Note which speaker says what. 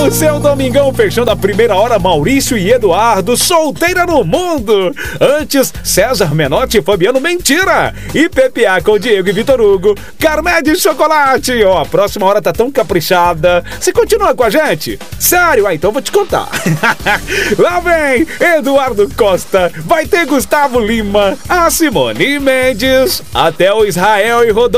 Speaker 1: No seu domingão, fechando a primeira hora, Maurício e Eduardo, Solteira no Mundo. Antes, César Menotti e Fabiano Mentira. E PPA com Diego e Vitor Hugo, Carmé de Chocolate. Ó, a próxima hora tá tão caprichada. Você continua com a gente? Sério? Então vou te contar. Lá vem Eduardo Costa, vai ter Gustavo Lima, a Simone Mendes, até o Israel e Rodolfo